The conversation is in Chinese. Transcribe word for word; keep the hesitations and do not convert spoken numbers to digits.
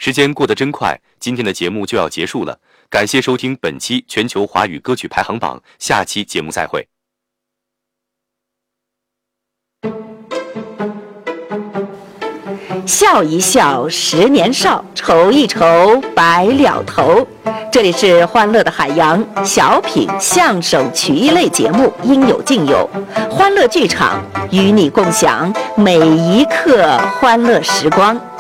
时间过得真快，今天的节目就要结束了。感谢收听本期全球华语歌曲排行榜，下期节目再会。 笑一笑，十年少；愁一愁，白了头。这里是欢乐的海洋小品、相声、曲艺类节目，应有尽有。欢乐剧场与你共享每一刻欢乐时光。